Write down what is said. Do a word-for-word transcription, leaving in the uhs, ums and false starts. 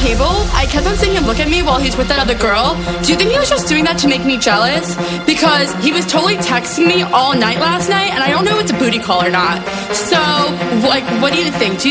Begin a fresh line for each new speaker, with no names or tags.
table, I kept on seeing him look at me while he's with that other girl. Do you think he was just doing that to make me jealous? Because he was totally texting me all night last night, and I don't know if it's a booty call or not. So, like, what do you think? Do you